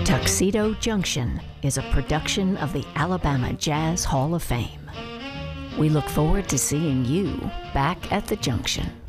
Tuxedo Junction is a production of the Alabama Jazz Hall of Fame. We look forward to seeing you back at the Junction.